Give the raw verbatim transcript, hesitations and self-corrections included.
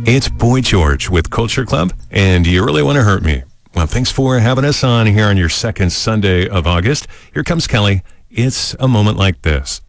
It's Boy George with Culture Club, and You Really Want to Hurt Me. Well, thanks for having us on here on your second Sunday of August. Here comes Kelly. It's a moment like this.